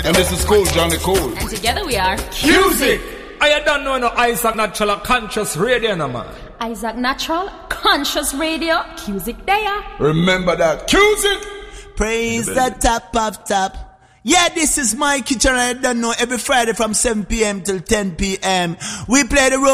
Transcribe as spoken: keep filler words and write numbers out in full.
And this is Cool Johnny Cool. And together we are Music. I don't know no Isaac Natural Conscious Radio no man. Isaac Natural Conscious Radio. Music there. Remember that. Music. Praise the top of top. Yeah, this is Mikey Channel. I don't know, every Friday from seven p.m. till ten p.m. we play the role.